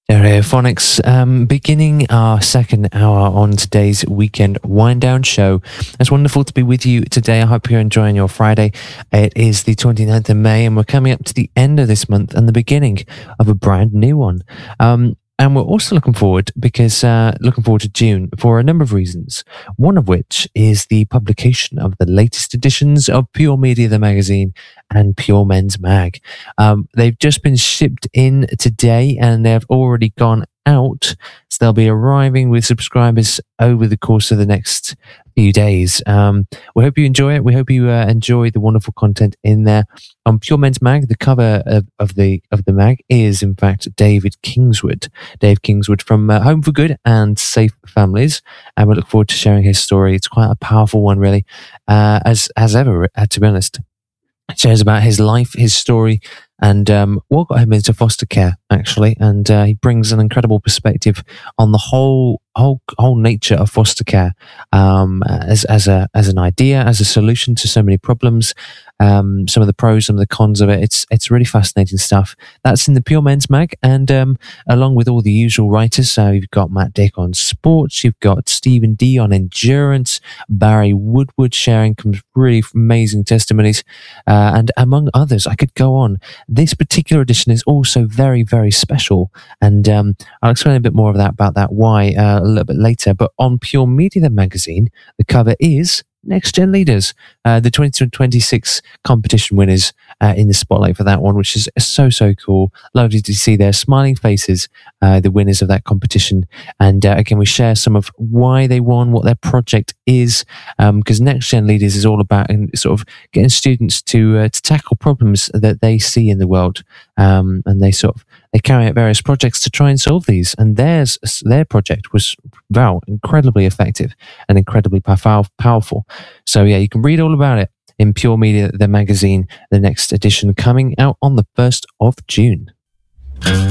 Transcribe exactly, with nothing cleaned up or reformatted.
Stereophonics, um, beginning our second hour on today's weekend wind down show. It's wonderful to be with you today. I hope you're enjoying your Friday. It is the twenty-ninth of May, and we're coming up to the end of this month and the beginning of a brand new one. Um, and we're also looking forward because uh, looking forward to June for a number of reasons. One of which is the publication of the latest editions of Pure Media, the magazine, and Pure Men's Mag. Um, they've just been shipped in today and they've already gone out. So they'll be arriving with subscribers over the course of the next few days. Um, we hope you enjoy it. We hope you uh, enjoy the wonderful content in there. On Pure Men's Mag, the cover of, of the of the mag is in fact David Kingswood. Dave Kingswood from uh, Home for Good and Safe Families, and we look forward to sharing his story. It's quite a powerful one, really, uh, as as ever. Uh, to be honest, it shares about his life, his story, and um, what got him into foster care, actually. And uh, he brings an incredible perspective on the whole whole whole nature of foster care um, as as a as an idea, as a solution to so many problems. Um, some of the pros, some of the cons of it. It's it's really fascinating stuff. That's in the Pure Men's Mag, and um, along with all the usual writers. So you've got Matt Dick on sports, you've got Stephen D on endurance, Barry Woodward sharing some really amazing testimonies, uh, and among others. I could go on. This particular edition is also very, very special, and um, I'll explain a bit more of that about that why uh, a little bit later. But on Pure Media, the magazine, the cover is Next Gen Leaders, uh, the twenty twenty-six competition winners uh, in the spotlight for that one, which is so, so cool. Lovely to see their smiling faces, uh, the winners of that competition. And uh, again, we share some of why they won, what their project is, because um, Next Gen Leaders is all about and sort of getting students to uh, to tackle problems that they see in the world, um, and they sort of they carry out various projects to try and solve these. And theirs, their project was, wow, incredibly effective and incredibly powerful. So yeah, you can read all about it in Pure Media, the magazine, the next edition coming out on the first of June.